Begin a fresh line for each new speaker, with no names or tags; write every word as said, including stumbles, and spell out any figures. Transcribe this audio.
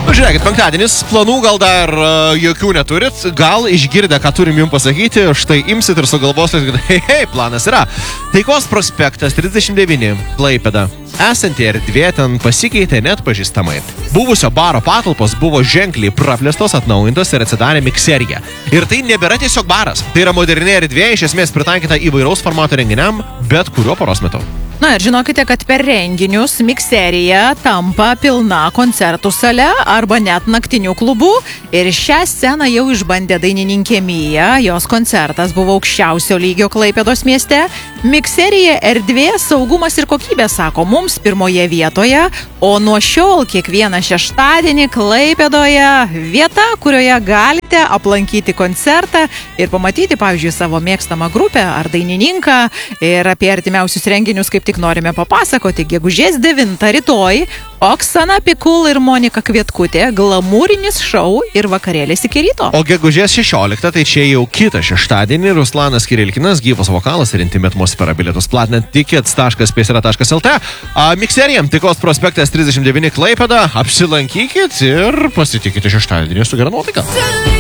Žiūrėkit, penktadienis, planų gal dar uh, jokių neturit, gal išgirdę, ką turim jums pasakyti, štai imsit ir sugalvosit, kad hei, hei, planas yra. Taikos prospektas trisdešimt devyni, Klaipėda. Esanti erdvė ten pasikeitė net pažįstamai. Buvusio baro patalpos buvo ženkliai praplėstos, atnaujintos ir atsidarė mikserija. Ir tai nebėra tiesiog baras. Tai yra moderni erdvė, iš esmės pritaikyta įvairaus formato renginiam, bet kuriuo paros metu.
Na ir žinokite, kad per renginius mikserija tampa pilna koncertų sale arba net naktinių klubų. Ir šią sceną jau išbandė dainininkė Mija. Jos koncertas buvo aukščiausio lygio Klaipėdos mieste. Mikserija, erdvė, saugumas ir kokybė, sako, mums pirmoje vietoje. O nuo šiol kiekvieną šeštadienį Klaipėdoje vieta, kurioje galite aplankyti koncertą ir pamatyti, pavyzdžiui, savo mėgstamą grupę ar dainininką. Ir apie artimiausius renginius kaip tik norime papasakoti. Gegužės devintą rytoj Oksana Pikul ir Monika Kvietkutė, glamūrinis šou ir vakarėlis iki ryto.
O gegužės šešioliktą, tai čia jau kitą šeštadienį, Ruslanas Kirilkinas, gyvas vokalas ir intymi atmosfera, bilietus platinant tickets taškas p s r taškas l t. Mikserijam, Taikos prospektas trisdešimt devyni Klaipėda, apsilankykit ir pasitikite šeštadienį su gera nuotaika.